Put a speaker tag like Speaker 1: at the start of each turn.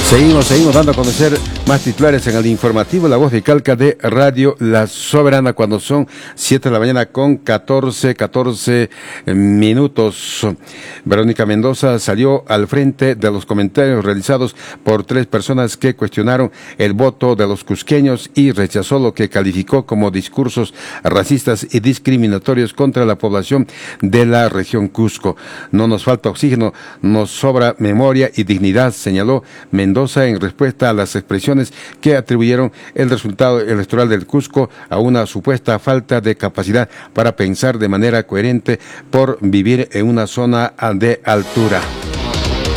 Speaker 1: Seguimos dando a conocer más titulares en el informativo La Voz de Calca de Radio La Soberana, cuando son 7 de la mañana con 14 minutos. Verónica Mendoza salió al frente de los comentarios realizados por 3 personas que cuestionaron el voto de los cusqueños y rechazó lo que calificó como discursos racistas y discriminatorios contra la población de la región Cusco. No nos falta oxígeno, nos sobra memoria y dignidad, señaló Mendoza en respuesta a las expresiones que atribuyeron el resultado electoral del Cusco a una supuesta falta de capacidad para pensar de manera coherente por vivir en una zona de altura.